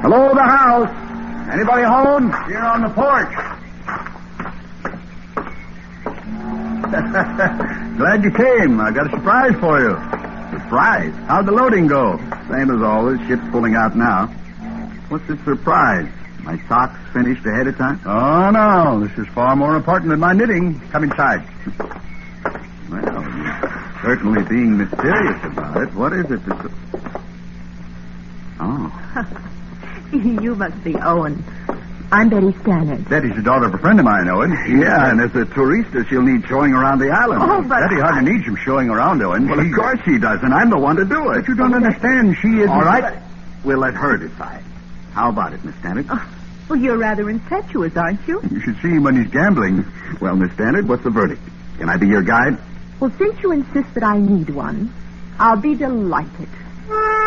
Hello, the house. Anybody home? Here on the porch. Glad you came. I got a surprise for you. Surprise? How'd the loading go? Same as always. Ship's pulling out now. What's the surprise? My socks finished ahead of time? Oh, no. This is far more important than my knitting. Come inside. Well, you're certainly being mysterious about it. What is it? Oh. You must be Owen. I'm Betty Stannard. Betty's the daughter of a friend of mine, Owen. Yeah, and as a tourista, she'll need showing around the island. Oh, but... Betty hardly needs some showing around, Owen. Well, of course she does, and I'm the one to do it. But you don't understand. She is... All right. We'll let her decide. How about it, Miss Stannard? Well, you're rather impetuous, aren't you? You should see him when he's gambling. Well, Miss Stannard, what's the verdict? Can I be your guide? Well, since you insist that I need one, I'll be delighted.